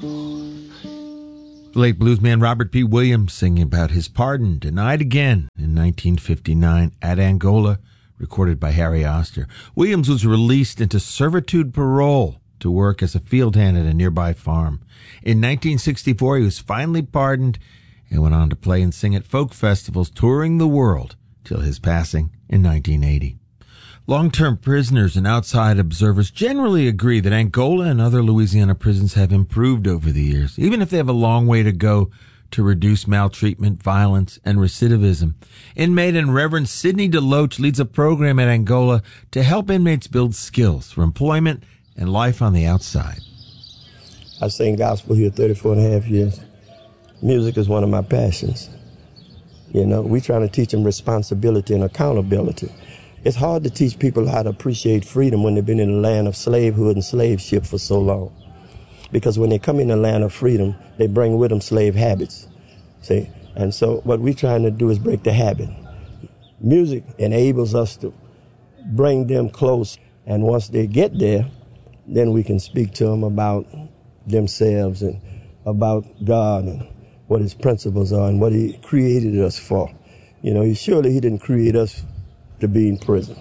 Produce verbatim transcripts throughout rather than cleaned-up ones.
The late bluesman Robert P. Williams singing about his pardon denied again in nineteen fifty-nine at Angola, recorded by Harry Oster. Williams was released into servitude parole to work as a field hand at a nearby farm. In nineteen sixty-four, he was finally pardoned and went on to play and sing at folk festivals, touring the world till his passing in nineteen eighty. Long-term prisoners and outside observers generally agree that Angola and other Louisiana prisons have improved over the years, even if they have a long way to go to reduce maltreatment, violence, and recidivism. Inmate and Reverend Sidney DeLoach leads a program at Angola to help inmates build skills for employment and life on the outside. I sing gospel here thirty-four and a half years. Music is one of my passions. You know, we trying to teach them responsibility and accountability. It's hard to teach people how to appreciate freedom when they've been in the land of slavehood and slave ship for so long. Because when they come in the land of freedom, they bring with them slave habits. See? And so what we're trying to do is break the habit. Music enables us to bring them close. And once they get there, then we can speak to them about themselves and about God and what his principles are and what he created us for. You know, he, surely he didn't create us to be in prison.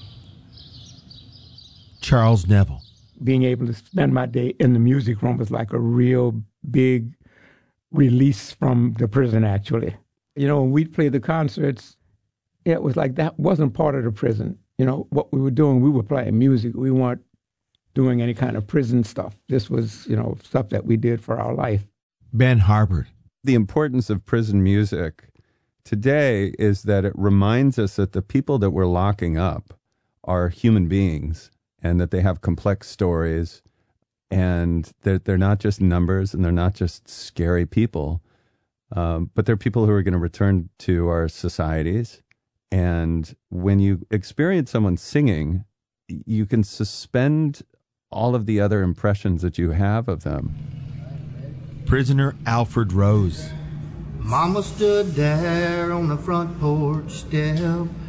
Charles Neville. Being able to spend my day in the music room was like a real big release from the prison, actually. You know, when we'd play the concerts, it was like that wasn't part of the prison. You know, what we were doing, we were playing music. We weren't doing any kind of prison stuff. This was, you know, stuff that we did for our life. Ben Harbert. The importance of prison music today is that it reminds us that the people that we're locking up are human beings and that they have complex stories and they're, they're not just numbers and they're not just scary people, um, but they're people who are going to return to our societies. And when you experience someone singing, you can suspend all of the other impressions that you have of them. Prisoner Alfred Rose. Mama stood there on the front porch step